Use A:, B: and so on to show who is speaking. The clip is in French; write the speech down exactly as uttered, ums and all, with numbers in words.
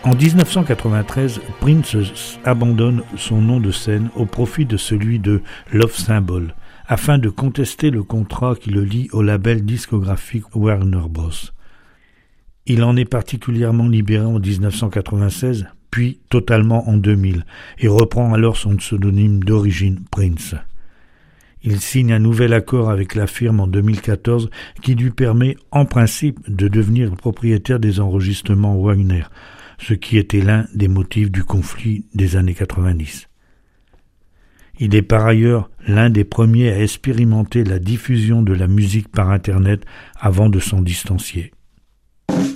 A: En dix-neuf cent quatre-vingt-treize, Prince abandonne son nom de scène au profit de celui de Love Symbol, afin de contester le contrat qui le lie au label discographique Warner Bros. Il en est particulièrement libéré en dix-neuf cent quatre-vingt-seize, puis totalement en deux mille, et reprend alors son pseudonyme d'origine Prince. Il signe un nouvel accord avec la firme en deux mille quatorze qui lui permet, en principe, de devenir propriétaire des enregistrements Wagner, ce qui était l'un des motifs du conflit des années quatre-vingt-dix. Il est par ailleurs l'un des premiers à expérimenter la diffusion de la musique par Internet avant de s'en distancier.